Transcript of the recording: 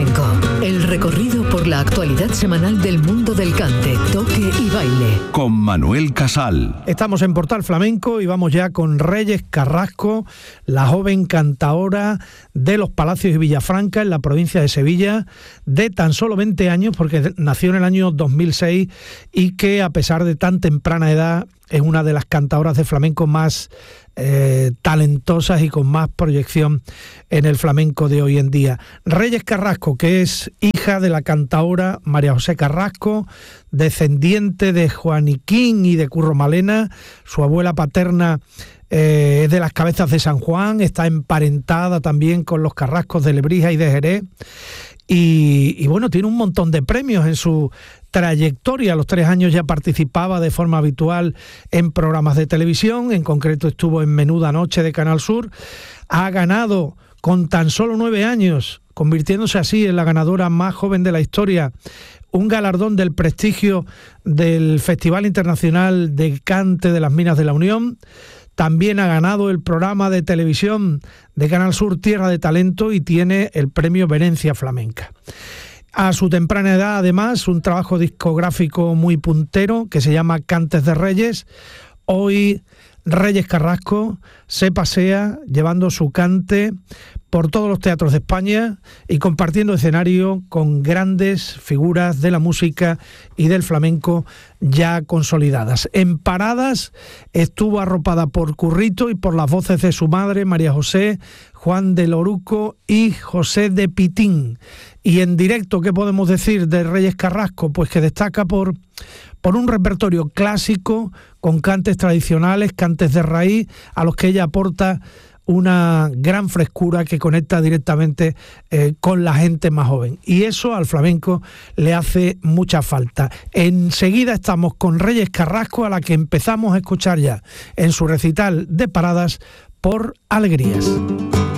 Flamenco, el recorrido por la actualidad semanal del mundo del cante, toque y baile. Con Manuel Casal. Estamos en Portal Flamenco y vamos ya con Reyes Carrasco, la joven cantaora de los Palacios y Villafranca en la provincia de Sevilla, de tan solo 20 años, porque nació en el año 2006 y que a pesar de tan temprana edad es una de las cantadoras de flamenco más talentosas y con más proyección en el flamenco de hoy en día. Reyes Carrasco, que es hija de la cantaora María José Carrasco, descendiente de Juaniquín y de Curro Malena. Su abuela paterna es de las Cabezas de San Juan, está emparentada también con los Carrascos de Lebrija y de Jerez. Y bueno, tiene un montón de premios en su trayectoria. A los 3 años ya participaba de forma habitual en programas de televisión, en concreto estuvo en Menuda Noche de Canal Sur. Ha ganado con tan solo 9 años, convirtiéndose así en la ganadora más joven de la historia, un galardón del prestigio del Festival Internacional de Cante de las Minas de la Unión. También ha ganado el programa de televisión de Canal Sur Tierra de Talento y tiene el premio Venecia Flamenca. A su temprana edad, además, un trabajo discográfico muy puntero que se llama Cantes de Reyes. Hoy Reyes Carrasco se pasea llevando su cante por todos los teatros de España y compartiendo escenario con grandes figuras de la música y del flamenco ya consolidadas. En paradas estuvo arropada por Currito y por las voces de su madre, María José, Juan de Loruco y José de Pitín. Y en directo, ¿qué podemos decir de Reyes Carrasco? Pues que destaca por un repertorio clásico, con cantes tradicionales, cantes de raíz, a los que ella aporta una gran frescura que conecta directamente con la gente más joven. Y eso al flamenco le hace mucha falta. Enseguida estamos con Reyes Carrasco, a la que empezamos a escuchar ya en su recital de paradas por Alegrías.